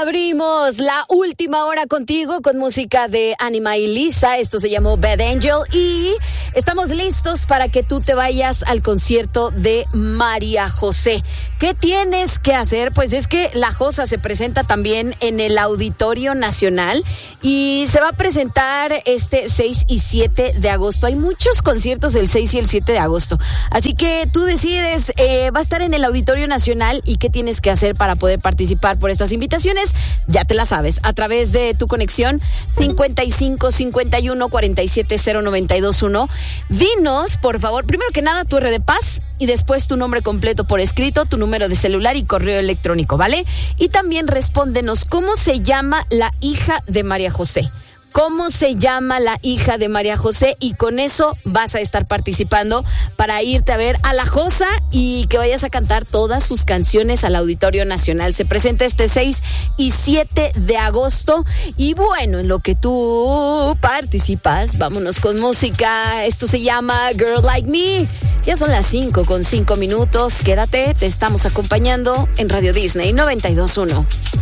Abrimos la última hora contigo con música de Anima y Lisa. Esto se llamó Bad Angel y estamos listos para que tú te vayas al concierto de María José. ¿Qué tienes que hacer? Pues es que La Josa se presenta también en el Auditorio Nacional y se va a presentar este 6 y 7 de agosto. Hay muchos conciertos el 6 y el 7 de agosto. Así que tú decides, va a estar en el Auditorio Nacional y qué tienes que hacer para poder participar por estas invitaciones. Ya te la sabes, a través de tu conexión 55 51 47 0921. Dinos, por favor, primero que nada, tu RD Paz y después tu nombre completo por escrito, tu número de celular y correo electrónico, ¿vale? Y también respóndenos, ¿cómo se llama la hija de María José? ¿Cómo se llama la hija de María José? Y con eso vas a estar participando para irte a ver a La Josa y que vayas a cantar todas sus canciones al Auditorio Nacional. Se presenta este 6 y 7 de agosto. Y bueno, en lo que tú participas, vámonos con música. Esto se llama Girl Like Me. Ya son las 5:05. Quédate, te estamos acompañando en Radio Disney 92.1.